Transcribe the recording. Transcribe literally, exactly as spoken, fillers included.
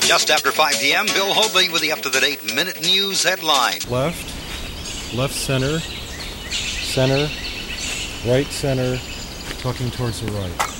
Just after five p.m., Bill Hoadley with the up-to-the-date Minute News headline. Left, left center, center, right center, tucking towards the right.